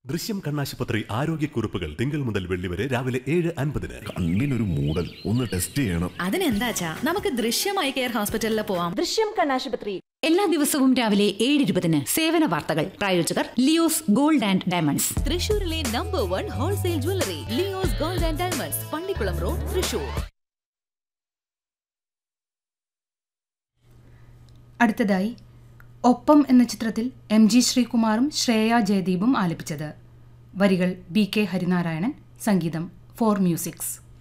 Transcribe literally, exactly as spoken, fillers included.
ദൃശ്യം കണ്ണാശുപത്രി ആരോഗ്യക്കുറിപ്പുകൾ തിങ്കൾ മുതൽ വെള്ളി വരെ രാവിലെ ഏഴ് അൻപതിന്. കണ്ണിനൊരു മൂടൽ, ഒന്ന് ടെസ്റ്റ് ചെയ്യണം. അതിനെന്താച്ചാ നമുക്ക് ദൃശ്യമായി കെയർ ഹോസ്പിറ്റലിൽ പോവാം. ദൃശ്യം കണ്ണാശുപത്രി എല്ലാ ദിവസവും രാവിലെ ഏഴ് ഇരുപതിന് സേവന വാർത്തകൾ. പ്രായോജകർ ലിയോസ് ഗോൾഡ് ആൻഡ് ഡയമണ്ട്സ്, തൃശൂരിലെ number one wholesale jewellery Leo's gold and diamonds, Pallikkulam road, Thrissur. അടുത്തതായി ഒപ്പം എന്ന ചിത്രത്തിൽ എം ജി ശ്രീകുമാറും ശ്രേയ ജയദീപും ആലപിച്ചത്. വരികൾ ബി കെ ഹരിനാരായണൻ, സംഗീതം ഫോർ മ്യൂസിക്സ്.